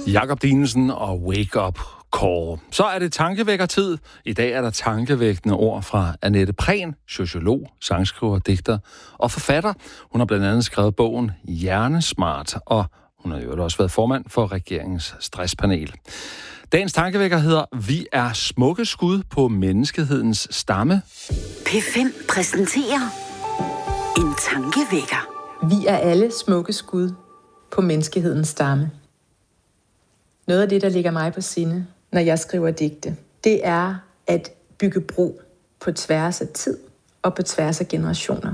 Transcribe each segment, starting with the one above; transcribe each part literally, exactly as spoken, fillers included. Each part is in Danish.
Jakob Dinesen og Wake Up Call. Så er det tankevækkertid. I dag er der tankevækkende ord fra Annette Prehn, sociolog, sangskriver, digter og forfatter. Hun har blandt andet skrevet bogen Hjernesmart, og hun har jo også været formand for regeringens stresspanel. Dagens tankevækker hedder Vi er smukke skud på menneskehedens stamme. P fem præsenterer en tankevækker. Vi er alle smukke skud på menneskehedens stamme. Noget af det, der ligger mig på sinde, når jeg skriver digte, det er at bygge bro på tværs af tid og på tværs af generationer.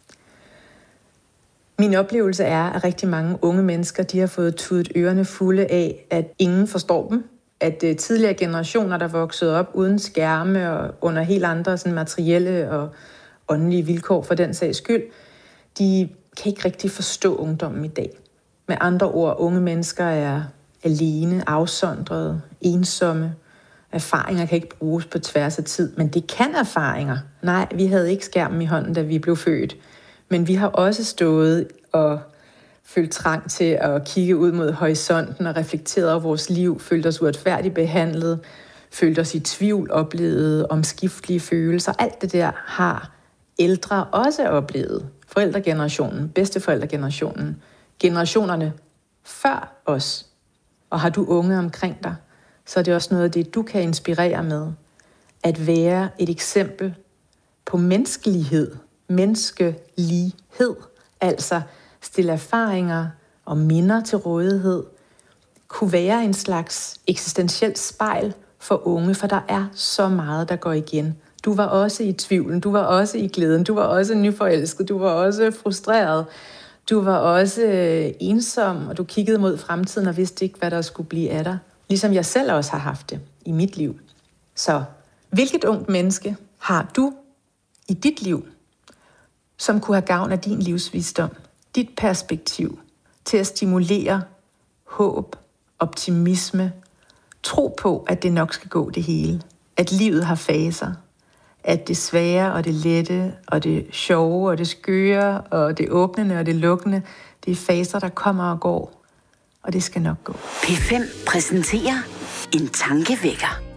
Min oplevelse er, at rigtig mange unge mennesker, de har fået tudet ørerne fulde af, at ingen forstår dem. At tidligere generationer, der voksede op uden skærme og under helt andre sådan materielle og åndelige vilkår for den sags skyld, de kan ikke rigtig forstå ungdommen i dag. Med andre ord, unge mennesker er alene, afsondrede, ensomme. Erfaringer kan ikke bruges på tværs af tid, men det kan erfaringer. Nej, vi havde ikke skærmen i hånden, da vi blev født. Men vi har også stået og følt trang til at kigge ud mod horisonten og reflekteret over vores liv, følt os uretfærdigt behandlet, følt os i tvivl, oplevet omskiftelige følelser. Alt det der har ældre også oplevet. Forældregenerationen, bedsteforældregenerationen, generationerne før os. Og har du unge omkring dig, så er det også noget af det, du kan inspirere med. At være et eksempel på menneskelighed, menneskelighed, altså stille erfaringer og minder til rådighed, kunne være en slags eksistentielt spejl for unge, for der er så meget, der går igen. Du var også i tvivlen, du var også i glæden, du var også nyforelsket, du var også frustreret, du var også ensom, og du kiggede mod fremtiden og vidste ikke, hvad der skulle blive af dig. Ligesom jeg selv også har haft det i mit liv. Så hvilket ungt menneske har du i dit liv, som kunne have gavn af din livsvisdom, dit perspektiv, til at stimulere håb, optimisme, tro på, at det nok skal gå det hele, at livet har faser, at det svære og det lette og det sjove og det skøre og det åbnende og det lukkende, det er faser, der kommer og går, og det skal nok gå. P fem præsenterer en tankevækker.